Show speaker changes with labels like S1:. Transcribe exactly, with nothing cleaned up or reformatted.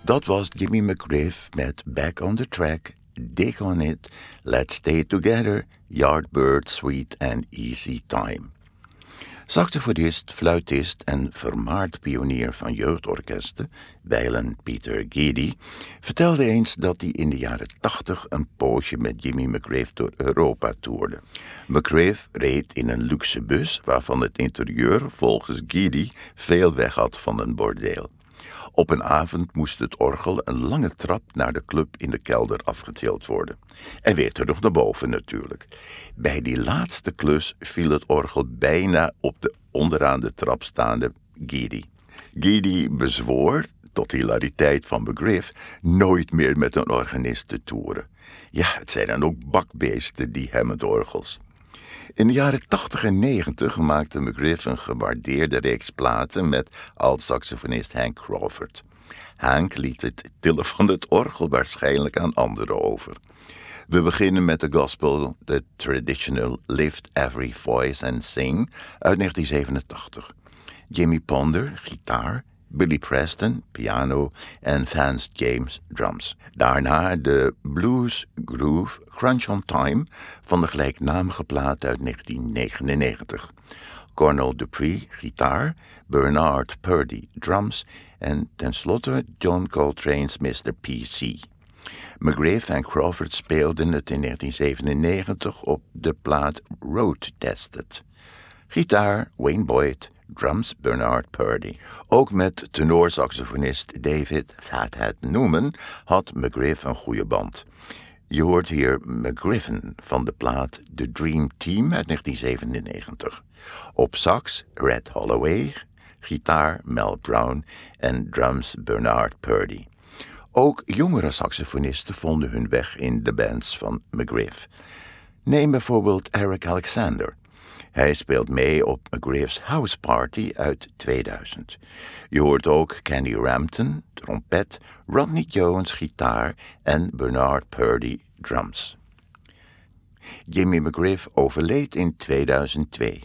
S1: Dat was Jimmy McGriff met Back on the Track, Dig on It, Let's Stay Together, Yardbird Suite en Easy Time. Saxofonist, fluitist en vermaard pionier van jeugdorkesten, wijlen Peter Geedy, vertelde eens dat hij in de jaren tachtig een poosje met Jimmy McGriff door Europa toerde. McGriff reed in een luxe bus waarvan het interieur volgens Geedy veel weg had van een bordeel. Op een avond moest het orgel een lange trap naar de club in de kelder afgetild worden. En weer terug naar boven natuurlijk. Bij die laatste klus viel het orgel bijna op de onderaan de trap staande Geedy. Geedy bezwoer, tot hilariteit van McGriff, nooit meer met een organist te toeren. Ja, het zijn dan ook bakbeesten, die hemmende orgels. In de jaren tachtig en negentig maakte McGriff een gewaardeerde reeks platen met alt-saxofonist Hank Crawford. Hank liet het tillen van het orgel waarschijnlijk aan anderen over. We beginnen met de gospel, The Traditional Lift Every Voice and Sing uit negentien zevenentachtig. Jimmy Ponder, gitaar, Billy Preston, piano en Vance James, drums. Daarna de blues groove Crunch on Time van de gelijknamige plaat uit negentien negenennegentig. Cornell Dupree, gitaar, Bernard Purdy, drums en tenslotte John Coltrane's mister P C. McGriff en Crawford speelden het in negentien zevenennegentig op de plaat Road Tested. Gitaar Wayne Boyd, drums Bernard Purdy. Ook met tenorsaxofonist David Fathead Newman had McGriff een goede band. Je hoort hier McGriffen van de plaat The Dream Team uit negentien zevenennegentig. Op sax Red Holloway, gitaar Mel Brown en drums Bernard Purdy. Ook jongere saxofonisten vonden hun weg in de bands van McGriff. Neem bijvoorbeeld Eric Alexander. Hij speelt mee op McGriff's House Party uit tweeduizend. Je hoort ook Kenny Rampton, trompet, Rodney Jones, gitaar en Bernard Purdy, drums. Jimmy McGriff overleed in tweeduizend twee.